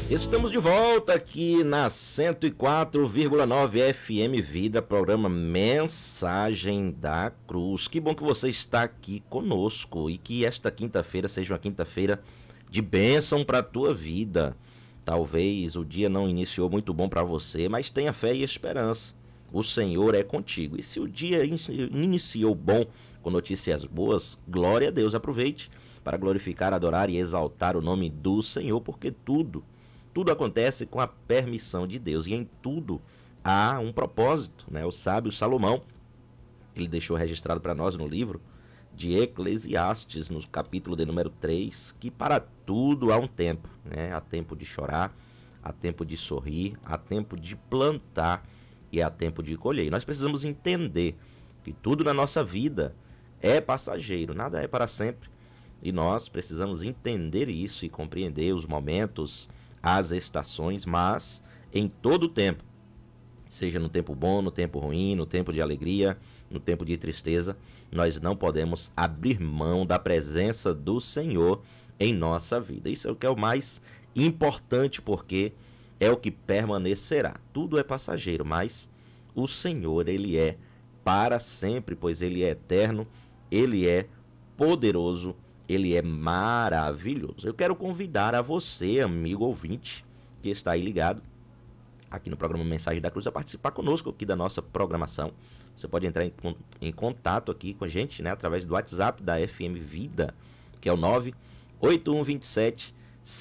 Estamos de volta aqui na 104,9 FM Vida, programa Mensagem da Cruz. Que bom que você está aqui conosco e que esta quinta-feira seja uma quinta-feira de bênção para a tua vida. Talvez o dia não iniciou muito bom para você, mas tenha fé e esperança. O Senhor é contigo. E se o dia iniciou bom, com notícias boas, glória a Deus. Aproveite para glorificar, adorar e exaltar o nome do Senhor, porque tudo acontece com a permissão de Deus e em tudo há um propósito, né? O sábio Salomão, ele deixou registrado para nós no livro de Eclesiastes, no capítulo de número 3, que para tudo há um tempo, né? Há tempo de chorar, há tempo de sorrir, há tempo de plantar e há tempo de colher. E nós precisamos entender que tudo na nossa vida é passageiro, nada é para sempre. E nós precisamos entender isso e compreender os momentos, as estações, mas em todo o tempo, seja no tempo bom, no tempo ruim, no tempo de alegria, no tempo de tristeza, nós não podemos abrir mão da presença do Senhor em nossa vida. Isso é o que é o mais importante, porque é o que permanecerá. Tudo é passageiro, mas o Senhor, ele é para sempre, pois ele é eterno, ele é poderoso, ele é maravilhoso. Eu quero convidar a você, amigo ouvinte, que está aí ligado aqui no programa Mensagem da Cruz, a participar conosco aqui da nossa programação. Você pode entrar em contato aqui com a gente, né, através do WhatsApp da FM Vida, que é o 98127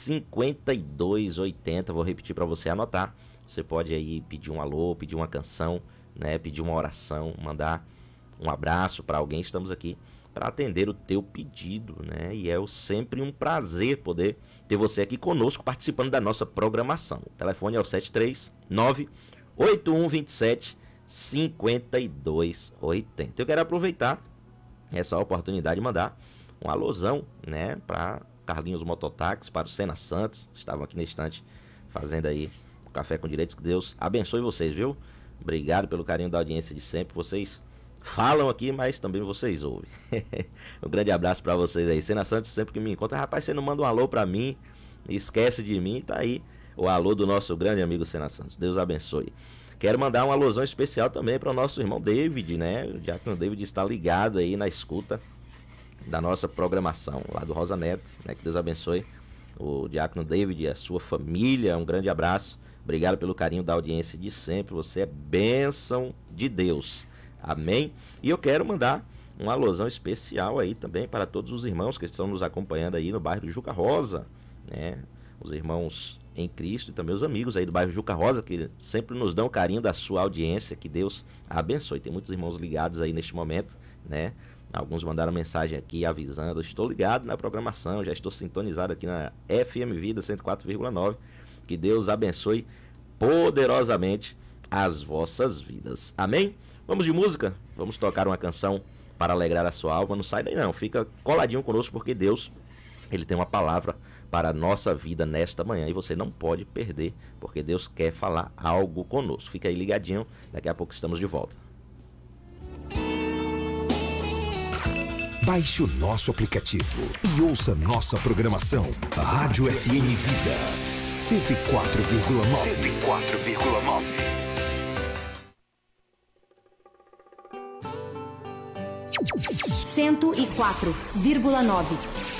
5280. Vou repetir para você anotar. Você pode aí pedir um alô, pedir uma canção, né, pedir uma oração, mandar um abraço para alguém. Estamos aqui para atender o teu pedido, né? E é sempre um prazer poder ter você aqui conosco participando da nossa programação. O telefone é o 739-8127 5280. Eu quero aproveitar essa oportunidade de mandar um alôzão, né, para Carlinhos Mototáxi, para o Sena Santos, estavam aqui na estante fazendo aí o Café com Direitos. Que Deus abençoe vocês, viu? Obrigado pelo carinho da audiência de sempre. Vocês falam aqui, mas também vocês ouvem. Um grande abraço para vocês aí. Sena Santos, sempre que me encontra, rapaz, você não manda um alô para mim, esquece de mim, tá aí o alô do nosso grande amigo Sena Santos. Deus abençoe. Quero mandar um alôzão especial também para o nosso irmão David, né? Já que o David está ligado aí na escuta da nossa programação lá do Rosa Neto, né? Que Deus abençoe o diácono David e a sua família. Um grande abraço. Obrigado pelo carinho da audiência de sempre. Você é bênção de Deus. Amém? E eu quero mandar um alôzão especial aí também para todos os irmãos que estão nos acompanhando aí no bairro do Juca Rosa, né? Os irmãos em Cristo e também os amigos aí do bairro Juca Rosa, que sempre nos dão o carinho da sua audiência. Que Deus abençoe. Tem muitos irmãos ligados aí neste momento, né? Alguns mandaram mensagem aqui avisando: estou ligado na programação, já estou sintonizado aqui na FM Vida 104,9. Que Deus abençoe poderosamente as vossas vidas. Amém? Vamos de música? Vamos tocar uma canção para alegrar a sua alma. Não sai daí não, fica coladinho conosco, porque Deus, ele tem uma palavra para a nossa vida nesta manhã e você não pode perder, porque Deus quer falar algo conosco. Fica aí ligadinho, daqui a pouco estamos de volta. Baixe o nosso aplicativo e ouça nossa programação. Rádio FM Vida 104,9. 104,9.